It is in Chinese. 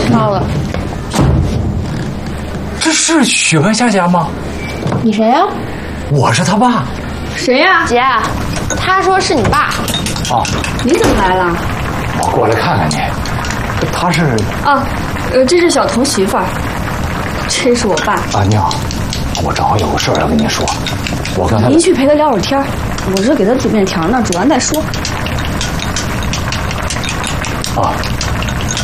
到了。 这是许文夏家吗？ 你谁呀？ 我是他爸。 谁呀？姐，他说是你爸。 哦， 你怎么来了？ 我过来看看你。他是啊，这是小童媳妇儿，这是我爸。 啊，你好，我正好有个事儿要跟您说。我刚才您去陪他聊会儿天儿，我这给他煮面条呢，煮完再说。 啊，